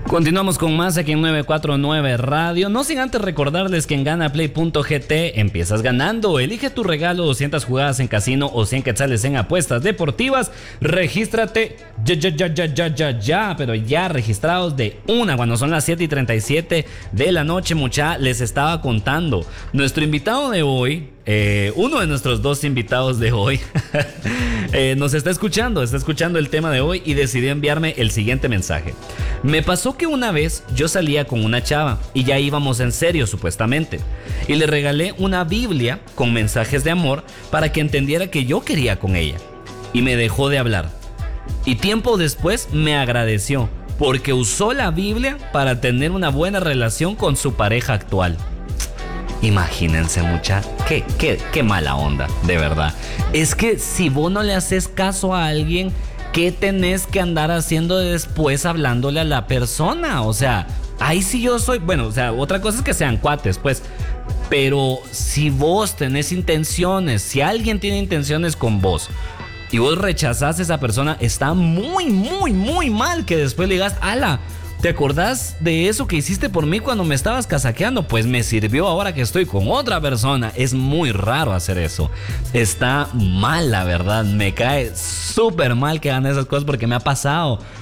Continuamos con más aquí en 949 Radio. No sin antes recordarles que en ganaplay.gt empiezas ganando. Elige tu regalo, 200 jugadas en casino o 100 quetzales en apuestas deportivas. Regístrate ya, pero ya registrados de una. Cuando son las 7:37 de la noche, mucha, les estaba contando. Nuestro invitado de hoy, uno de nuestros dos invitados de hoy, nos está escuchando el tema de hoy y decidió enviarme el siguiente mensaje. Me pasó que una vez yo salía con una chava y ya íbamos en serio supuestamente, y le regalé una Biblia con mensajes de amor para que entendiera que yo quería con ella, y me dejó de hablar, y tiempo después me agradeció porque usó la Biblia para tener una buena relación con su pareja actual. Imagínense, mucha, qué mala onda, de verdad. Es que si vos no le haces caso a alguien, ¿qué tenés que andar haciendo después hablándole a la persona? O sea, ahí sí yo soy, bueno, o sea, otra cosa es que sean cuates, pues, pero si vos tenés intenciones, si alguien tiene intenciones con vos y vos rechazás a esa persona, está muy mal que después le digas, ala, ¿te acordás de eso que hiciste por mí cuando me estabas casaqueando? Pues me sirvió ahora que estoy con otra persona. Es muy raro hacer eso. Está mal, la verdad. Me cae súper mal que hagan esas cosas porque me ha pasado.